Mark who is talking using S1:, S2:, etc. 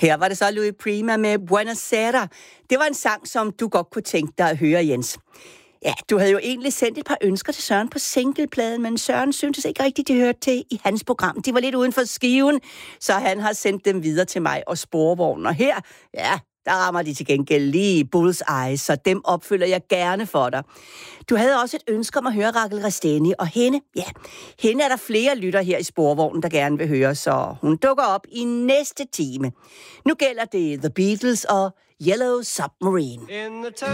S1: Her var det så Louis Prima med Buonasera. Det var en sang, som du godt kunne tænke dig at høre, Jens. Ja, du havde jo egentlig sendt et par ønsker til Søren på singlepladen, men Søren syntes ikke rigtigt, de hørte til i hans program. De var lidt uden for skiven, så han har sendt dem videre til mig og Sporvognen. Og her, ja, der rammer de til gengæld lige bullseye, så dem opfylder jeg gerne for dig. Du havde også et ønske om at høre Rachel Resteni, og hende er der flere lytter her i Sporvognen, der gerne vil høre, så hun dukker op i næste time. Nu gælder det The Beatles og Yellow Submarine.